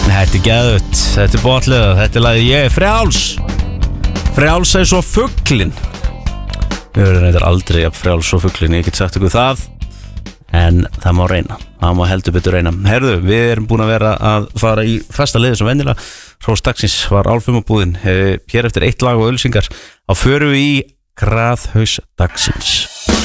Þetta geðut, þetta botlega, þetta lagið Ég frjáls. Frjáls svo fuglinn. Við verðum reyndar aldrei að frjáls svo fuglinn, ég get sagt ykkur það. En það má reyna, það má heldur betur reyna. Herðu, við erum búin að vera að fara í fasta liði sem venjulega. Hrós dagsins var álfumabúðin. Hér eftir 1 lag og ölsingar. Þá förum við í Graðhaus dagsins.